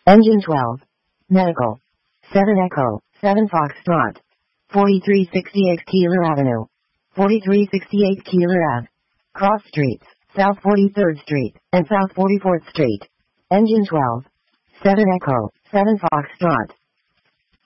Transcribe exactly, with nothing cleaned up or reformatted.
Engine twelve. Medical. seven Echo, seven Foxtrot. forty-three sixty-eight Keeler Avenue. forty-three sixty-eight Keeler Ave. Cross Streets, South forty-third Street, and South forty-fourth Street. Engine twelve. seven Echo, seven Foxtrot.